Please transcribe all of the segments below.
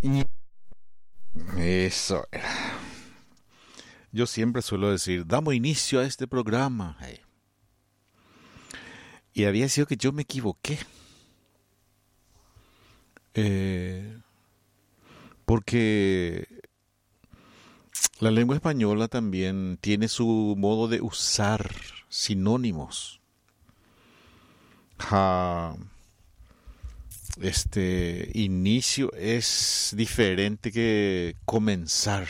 Eso era. Yo siempre suelo decir, damos inicio a este programa. Y había sido que yo me equivoqué. Porque la lengua española también tiene su modo de usar sinónimos. Inicio es diferente que comenzar.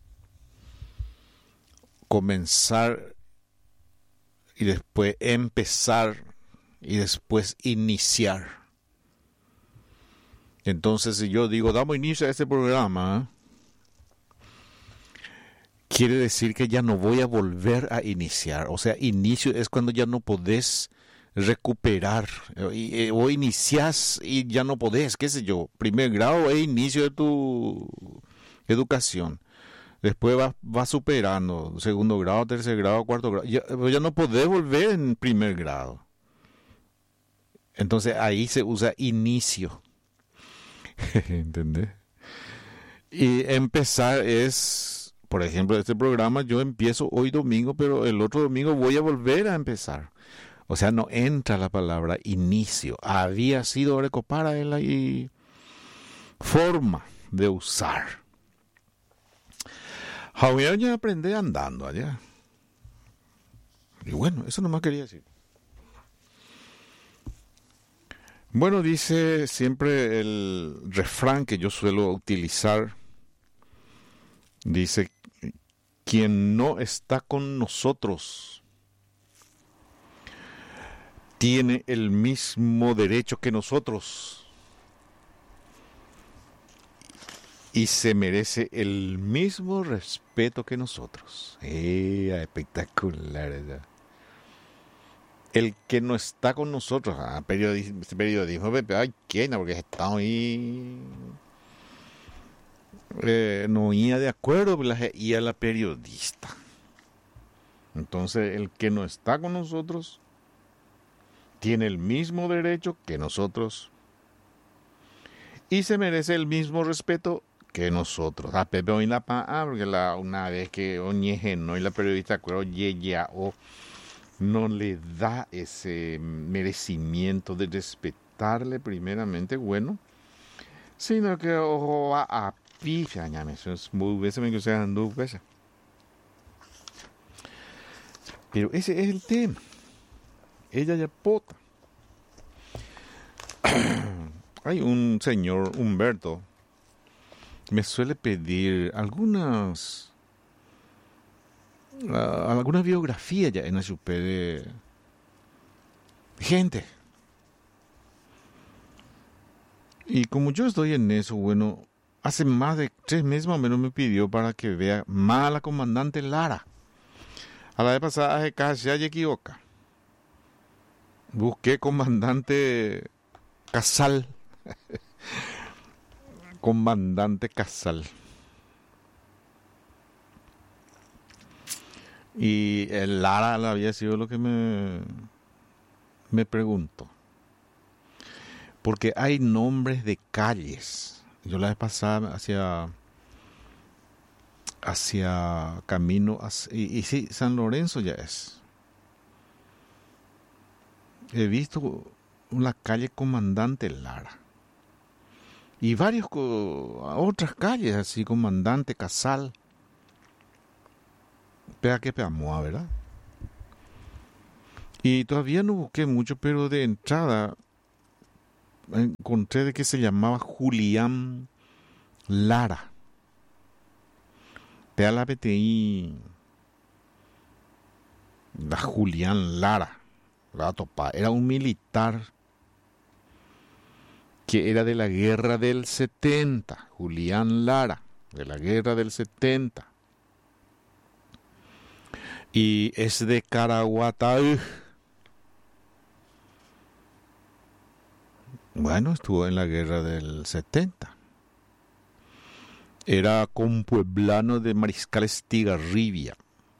Comenzar y después empezar y después iniciar. Entonces, si yo digo, damos inicio a este programa, quiere decir que ya no voy a volver a iniciar. O sea, inicio es cuando ya no podés recuperar. O iniciás y ya no podés, qué sé yo. Primer grado es inicio de tu educación. Después va superando. Segundo grado, tercer grado, cuarto grado. Ya no podés volver en primer grado. Entonces ahí se usa inicio. ¿Entendés? Y empezar es, por ejemplo, este programa yo empiezo hoy domingo, pero el otro domingo voy a volver a empezar. O sea, no entra la palabra inicio. Había sido recopada en la forma de usar. Javier ya aprendí andando allá. Y bueno, eso nomás quería decir. Bueno, dice siempre el refrán que yo suelo utilizar. Dice, quien no está con nosotros tiene el mismo derecho que nosotros y se merece el mismo respeto que nosotros. Espectacular ella. El que no está con nosotros, periodismo, ay, ¿quién? Porque estamos ahí, no iba de acuerdo, y a la periodista. Entonces, el que no está con nosotros tiene el mismo derecho que nosotros y se merece el mismo respeto que nosotros. A Pepe hoy porque una vez que oñeje, no, y la periodista, no le da ese merecimiento de respetarle primeramente, bueno, sino que ojo va a pifia, eso es muy veces que se anduvo pues. Pero ese es el tema. Ella ya pota. Hay un señor, Humberto, me suele pedir alguna biografía ya en la Chupé de gente. Y como yo estoy en eso, bueno, hace más de 3 meses más o menos me pidió para que vea más a la comandante Lara. A la vez pasada, casi ya equivoca. Busqué comandante Casal. Comandante Casal. Y el Lara había sido lo que me preguntó. Porque hay nombres de calles. Yo la vez pasada hacia camino, y sí, San Lorenzo ya es. He visto una calle Comandante Lara. Y varios otras calles, así, Comandante Casal. Pega que peamoa, ¿verdad? Y todavía no busqué mucho, pero de entrada encontré de que se llamaba Julián Lara. Pega la PTI. La Julián Lara. La topa. Era un militar que era de la guerra del 70. Julián Lara, de la guerra del 70. Y es de Caraguatá. Bueno, estuvo en la guerra del 70. Era compueblano de Mariscal Estigarribia.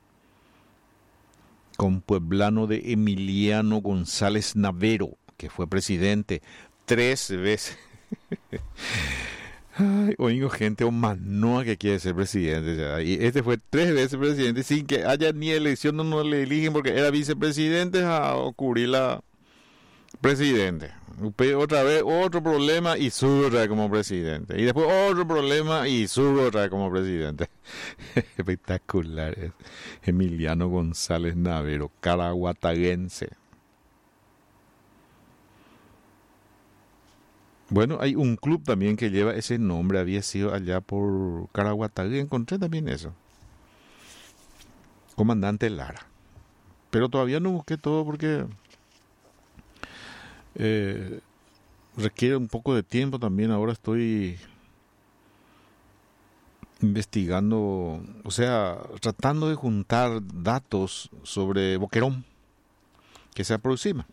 Compueblano de Emiliano González Navero, que fue presidente 3 veces. Ay, oigo gente o manoa que quiere ser presidente ya. Y este fue 3 veces presidente sin que haya ni elección, no le eligen porque era vicepresidente a ocurrir la presidente. Otra vez otro problema y sube otra vez como presidente. Y después otro problema y sube otra vez como presidente. Espectacular. Es Emiliano González Navero, caraguataguense. Bueno, hay un club también que lleva ese nombre, había sido allá por Caraguatagui, encontré también eso. Comandante Lara. Pero todavía no busqué todo porque eh, requiere un poco de tiempo también. Ahora estoy investigando, o sea, tratando de juntar datos sobre Boquerón, que se aproxima.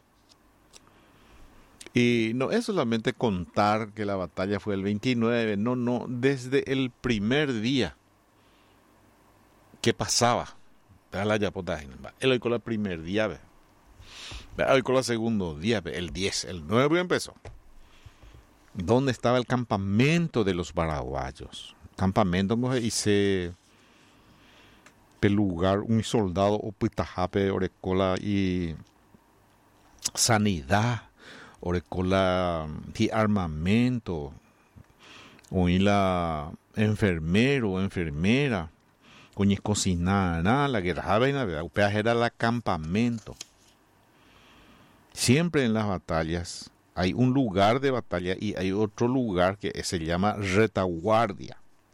Y no es solamente contar que la batalla fue el 29, no, desde el primer día que pasaba, la yapota, el hoy con el primer día, hoy con el segundo día, el 10, el 9 empezó. ¿Dónde estaba el campamento de los paraguayos? Campamento, y se pelugar un soldado o pitajape, orecola y sanidad. Orecola y armamento, o la enfermero, enfermera, coñes cocinar, la guerra, era el campamento. Siempre en las batallas hay un lugar de batalla y hay otro lugar que se llama retaguardia.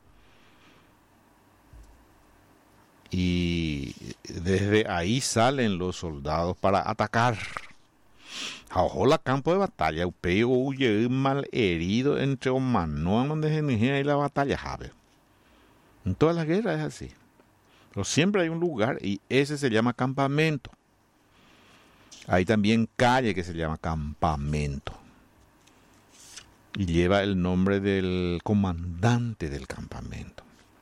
Y desde ahí salen los soldados para atacar. Ojo, campo de batalla, upeo huye mal herido entre humanos donde se inicia la batalla, ¿sabe? En todas las guerras es así. Pero siempre hay un lugar y ese se llama campamento. Hay también calle que se llama campamento. Y lleva el nombre del comandante del campamento.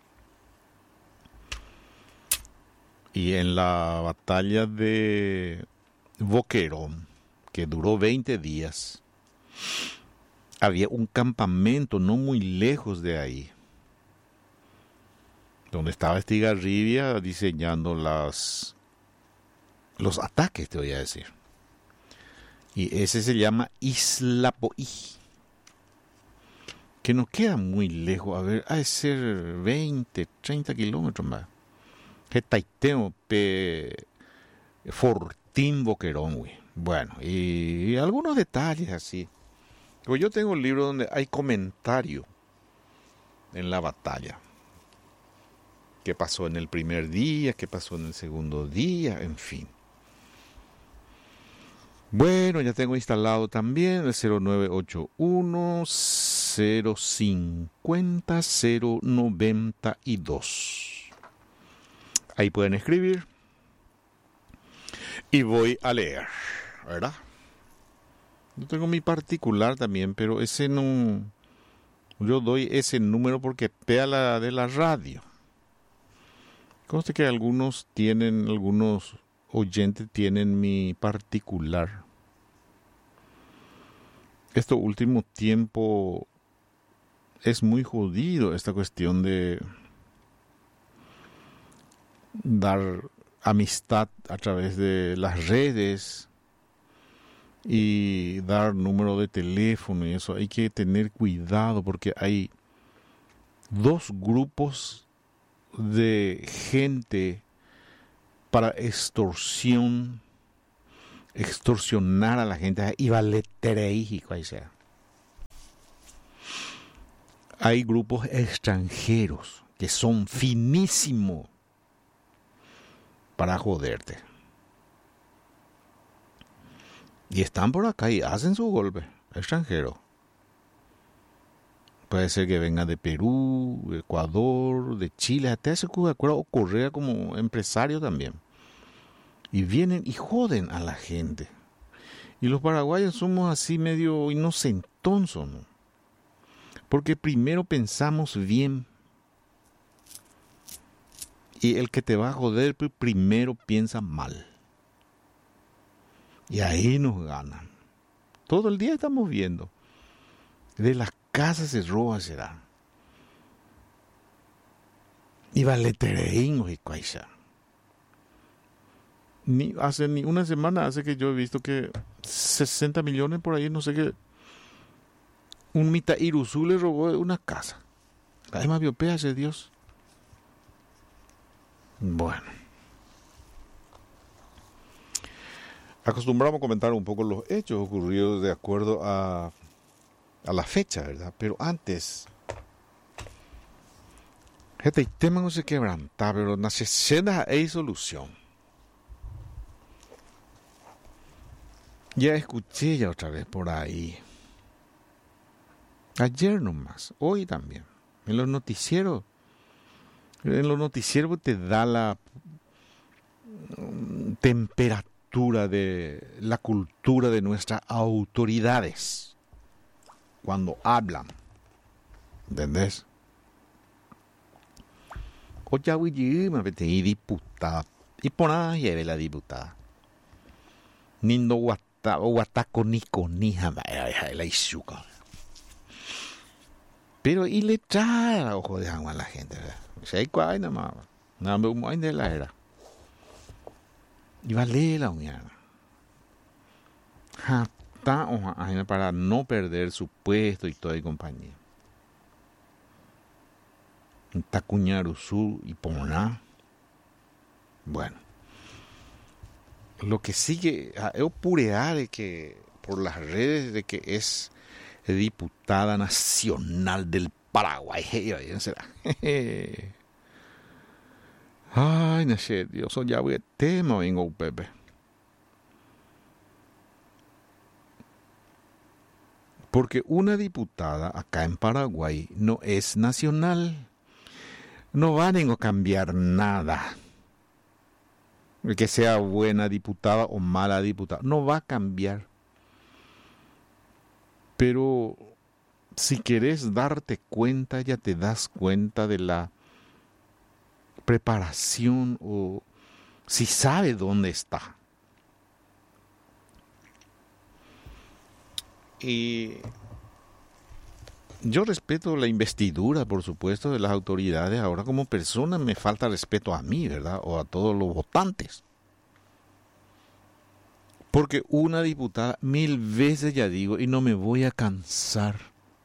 Y en la batalla de Boquerón, que duró 20 días, había un campamento no muy lejos de ahí, donde estaba Estigarribia diseñando los ataques, te voy a decir. Y ese se llama Isla Poí, que no queda muy lejos, a ver, ha de ser 20, 30 kilómetros más. Que Taiteo, Fortín Boquerón, güey. Bueno, y algunos detalles así. Pues yo tengo un libro donde hay comentario en la batalla. ¿Qué pasó en el primer día? ¿Qué pasó en el segundo día? En fin. Bueno, ya tengo instalado también el 0981 050 092. Ahí pueden escribir. Y voy a leer, ¿verdad? Yo tengo mi particular también, pero ese no... Yo doy ese número porque pega la de la radio. Conste que algunos oyentes tienen mi particular. Este último tiempo es muy jodido esta cuestión de dar amistad a través de las redes y dar número de teléfono y eso. Hay que tener cuidado porque hay 2 grupos de gente para extorsionar a la gente y valetereijico, ahí sea. Hay grupos extranjeros que son finísimos para joderte. Y están por acá y hacen su golpe, extranjero. Puede ser que venga de Perú, de Ecuador, de Chile, hasta ese Cuba, o Correa como empresario también. Y vienen y joden a la gente. Y los paraguayos somos así medio inocentonsos, ¿no? Porque primero pensamos bien. Y el que te va a joder primero piensa mal. Y ahí nos ganan. Todo el día estamos viendo. De las casas se roba, será. Y valetereín, y cuaisa. Hace ni una semana hace que yo he visto que 60 millones por ahí, no sé qué. Un Mita Iruzú le robó una casa. Además, biopea ese Dios. Bueno. Acostumbramos a comentar un poco los hechos ocurridos de acuerdo a la fecha, ¿verdad? Pero antes, este tema no se quebranta, pero nace escena hay solución. Ya escuché ya otra vez por ahí. Ayer nomás, hoy también. En los noticieros te da la temperatura de la cultura de nuestras autoridades cuando hablan. ¿Entendés? Oye, me metí diputada. Y por ahí lleve la diputada. Nindo guataco ni jamás la isuca. Pero y le trae a ojo de agua a la gente. Si hay cuay nada más. Nada más de la era. Y vale la unión. Para no perder su puesto y toda compañía. Tacuñaruzú y Poná. Bueno. Lo que sigue es purear de que por las redes de que es diputada nacional del Paraguay. Ay, no sé, Dios, ya voy a tema, vengo, Pepe. Porque una diputada acá en Paraguay no es nacional. No van a cambiar nada. Que sea buena diputada o mala diputada. No va a cambiar. Pero si querés darte cuenta, ya te das cuenta de la preparación o si sabe dónde está. Y yo respeto la investidura, por supuesto, de las autoridades. Ahora como persona me falta respeto a mí, ¿verdad? O a todos los votantes. Porque una diputada, 1000 veces ya digo, y no me voy a cansar.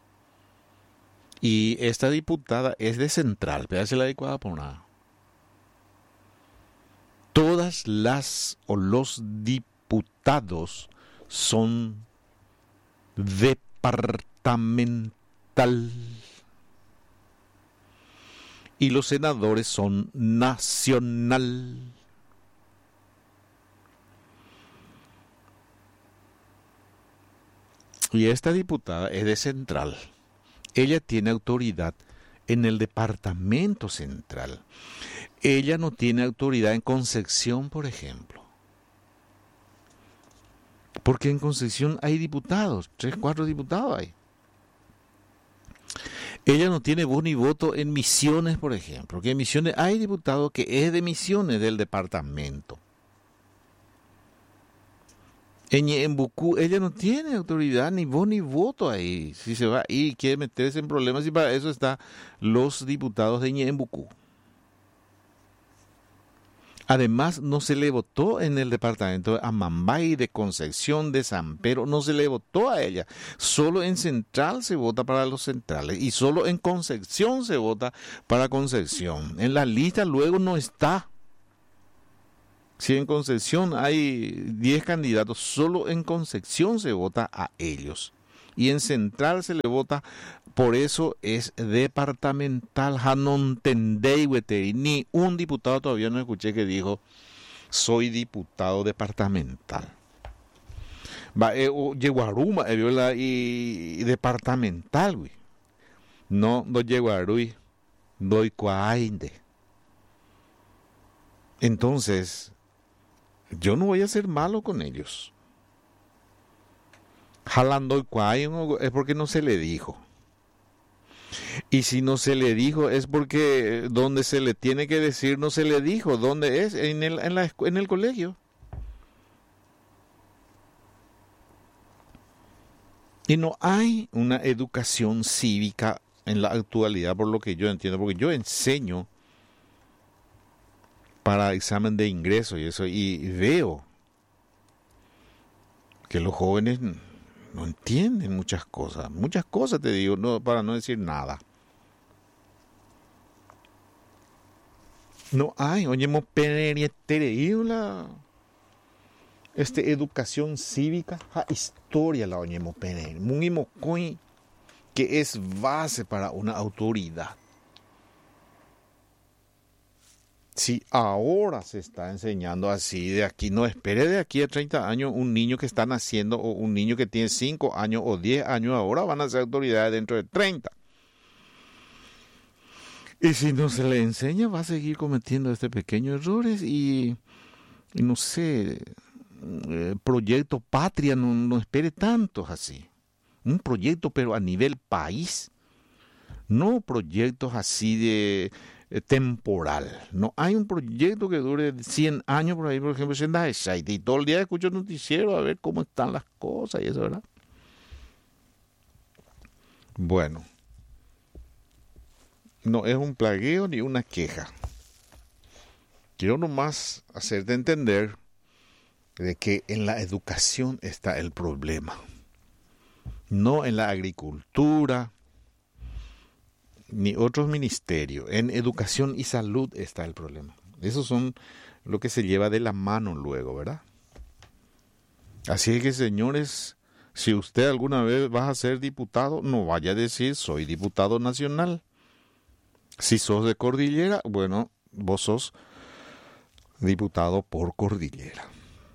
Y esta diputada es de Central, pero es la adecuada por nada. Todas las o los diputados son departamental. Y los senadores son nacional. Y esta diputada es de Central. Ella tiene autoridad en el departamento central. Ella no tiene autoridad en Concepción, por ejemplo. Porque en Concepción hay diputados, 3, 4 diputados hay. Ella no tiene voz ni voto en Misiones, por ejemplo. Que en Misiones hay diputados que es de Misiones del departamento. En Bucú, ella no tiene autoridad, ni voz ni voto ahí. Si se va y quiere meterse en problemas, y para eso están los diputados de Ñembucú. Además, no se le votó en el departamento de Amambay, de Concepción, de San Pedro, no se le votó a ella. Solo en Central se vota para los centrales y solo en Concepción se vota para Concepción. En la lista luego no está. Si en Concepción hay 10 candidatos, solo en Concepción se vota a ellos. Y en Central se le vota, por eso es departamental. Ni un diputado todavía no escuché que dijo, soy diputado departamental. Yeguaruma, y departamental, güey. No, Yeguarui, doy cuainde. Entonces, yo no voy a ser malo con ellos. Jalando es porque no se le dijo. Y si no se le dijo es porque donde se le tiene que decir no se le dijo. ¿Dónde es? En el colegio. Y no hay una educación cívica en la actualidad, por lo que yo entiendo, porque yo enseño para examen de ingreso y eso, y veo que los jóvenes no entienden muchas cosas te digo, no, para no decir nada. No hay, oye, la educación cívica, historia la oye, que es base para una autoridad. Si ahora se está enseñando así, de aquí, no espere de aquí a 30 años un niño que está naciendo o un niño que tiene 5 años o 10 años ahora van a ser autoridades dentro de 30. Y si no se le enseña va a seguir cometiendo pequeños errores y no sé, proyecto patria, no espere tantos así. Un proyecto pero a nivel país, no proyectos así de temporal. No hay un proyecto que dure 100 años por ahí, por ejemplo, y todo el día escucho noticiero a ver cómo están las cosas y eso, ¿verdad? Bueno, no es un plagueo ni una queja. Quiero nomás hacerte entender de que en la educación está el problema, no en la agricultura ni otros ministerios. En educación y salud está el problema. Esos son lo que se lleva de la mano luego, ¿verdad? Así que, señores, si usted alguna vez va a ser diputado, no vaya a decir soy diputado nacional. Si sos de Cordillera, bueno, vos sos diputado por Cordillera.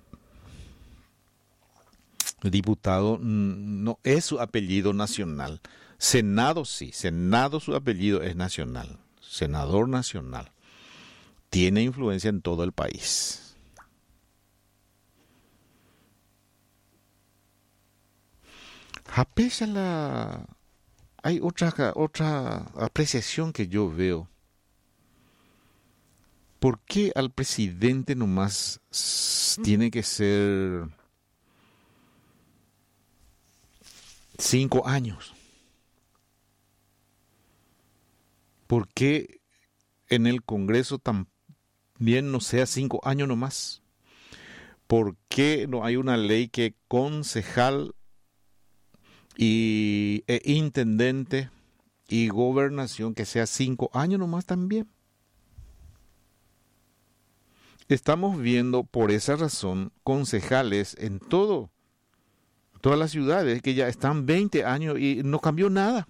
Diputado no es su apellido nacional. Senado sí, Senado su apellido es nacional. Senador nacional. Tiene influencia en todo el país. Hay otra apreciación que yo veo. ¿Por qué al presidente nomás tiene que ser 5 años? ¿Por qué en el Congreso también no sea 5 años nomás? ¿Por qué no hay una ley que concejal e intendente y gobernación que sea 5 años nomás también? Estamos viendo por esa razón concejales en todas las ciudades que ya están 20 años y no cambió nada.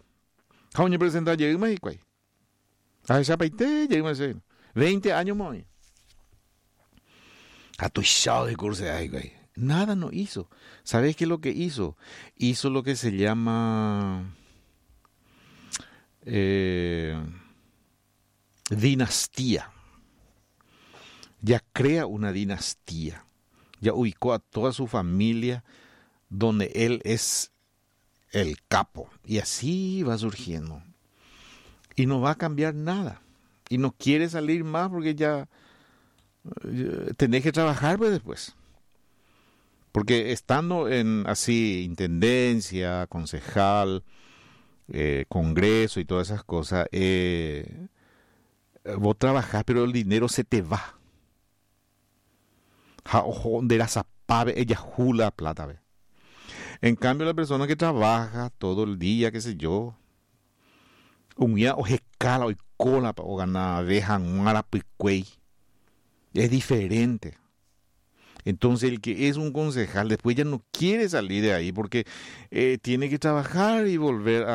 20 años más. Nada no hizo. ¿Sabes qué es lo que hizo? Hizo lo que se llama dinastía. Ya crea una dinastía. Ya ubicó a toda su familia donde él es el capo. Y así va surgiendo. Y no va a cambiar nada. Y no quiere salir más porque ya tenés que trabajar pues después. Porque estando en así intendencia, concejal, congreso y todas esas cosas, vos trabajás pero el dinero se te va. Ella jula plata. ¿Ve? En cambio la persona que trabaja todo el día, qué sé yo, un día o escala o cola o gana dejan un arapicuey, es diferente. Entonces el que es un concejal después ya no quiere salir de ahí porque tiene que trabajar y volver a